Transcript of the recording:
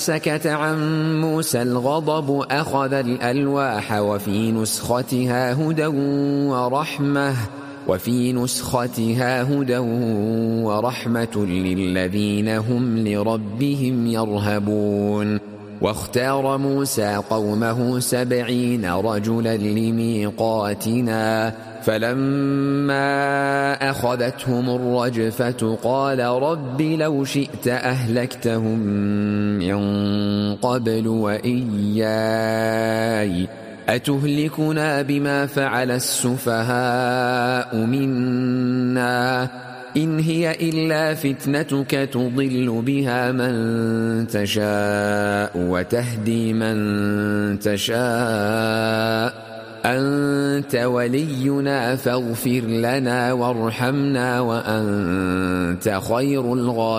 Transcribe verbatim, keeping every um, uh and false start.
سكت عن موسى الغضب أخذ الألواح وفي نسختها هدى ورحمة وفي نسختها هدى ورحمة للذين هم لربهم يرهبون. واختار موسى قومه سبعين رجلا لميقاتنا فلما أخذتهم الرجفة قال رب لو شئت أهلكتهم من قبل وإياي أتهلكنا بما فعل السفهاء منا إن هي إلا فتنتك تضل بها من تشاء وتهدي من تشاء أنت ولينا فاغفر لنا وارحمنا وأنت خير الغافرين.